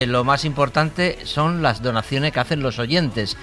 Lo más importante son las donaciones que hacen los oyentes.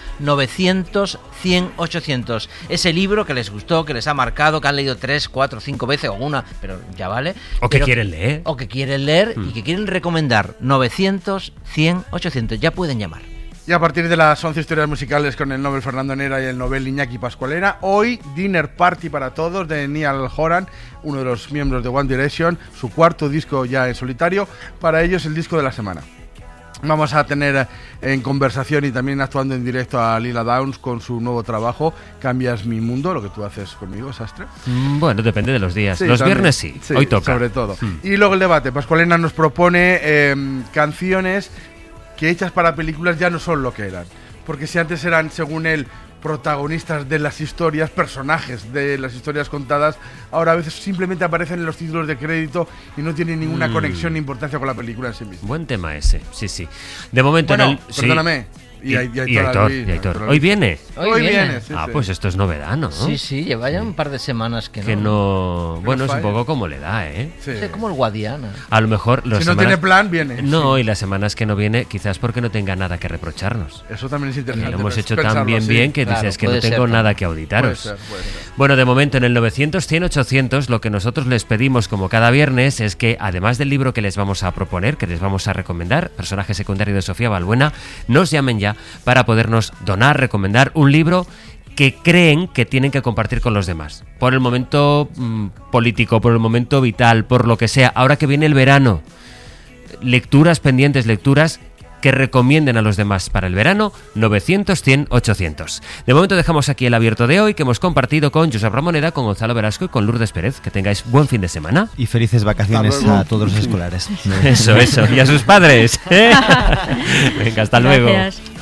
900, 100, 800. Ese libro que les gustó, que les ha marcado, que han leído 3, 4, 5 veces o una, pero ya vale. O que quieren leer. O que quieren leer y que quieren recomendar. 900, 100, 800. Ya pueden llamar. Y a partir de las 11 historias musicales con el Nobel Fernando Nera y el Nobel Iñaki Pascualera, hoy Dinner Party para Todos de Niall Horan, uno de los miembros de One Direction, su cuarto disco ya en solitario, para ellos el disco de la semana. Vamos a tener en conversación y también actuando en directo a Lila Downs con su nuevo trabajo, Cambias mi mundo, lo que tú haces conmigo, Sastre. Bueno, depende de los días. Sí, los también. Viernes sí, hoy toca. Sobre todo. Y luego el debate. Pascualena nos propone canciones que hechas para películas ya no son lo que eran. Porque si antes eran, según él, protagonistas de las historias, personajes de las historias contadas, ahora a veces simplemente aparecen en los títulos de crédito y no tienen ninguna conexión ni importancia con la película en sí misma. Buen tema ese, sí. De momento Bueno, sí. perdóname. Y Aitor. ¿Hoy viene? Hoy viene, sí. Pues esto es novedad, ¿no? Sí, lleva ya un par de semanas que no. Bueno, es un falla. poco como le da, ¿eh? Sí. Es como el Guadiana. A lo mejor Si no tiene plan, viene. No, Sí. y las semanas que no viene, quizás porque no tenga nada que reprocharnos. Eso también es Y interesante. lo hemos hecho pensarlo, tan bien sí. que Claro, dices que no puede tengo ser, nada ¿no? que auditaros. Puede ser. Bueno, de momento en el 900, 100, 800 lo que nosotros les pedimos como cada viernes es que además del libro que les vamos a proponer, que les vamos a recomendar, Personaje secundario de Sofía Balbuena, nos llamen ya para podernos donar, recomendar un libro que creen que tienen que compartir con los demás. Por el momento político, por el momento vital, por lo que sea. Ahora que viene el verano, lecturas pendientes, lecturas que recomienden a los demás para el verano, 900, 100, 800. De momento dejamos aquí el abierto de hoy que hemos compartido con Josep Ramoneda, con Gonzalo Velasco y con Lourdes Pérez. Que tengáis buen fin de semana. Y felices vacaciones a todos los escolares. Eso. Y a sus padres. Venga, hasta luego. Gracias.